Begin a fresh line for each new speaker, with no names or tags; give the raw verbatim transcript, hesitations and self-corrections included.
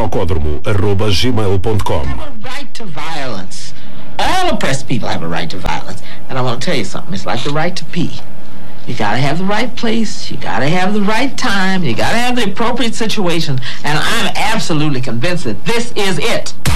socódromo arroba gmail ponto com.
Right to violence. All oppressed people have a right to violence. And I want to tell you something. It's like the right to pee. You gotta have the right place, you gotta have the right time, you gotta have the appropriate situation, and I'm absolutely convinced that this is it.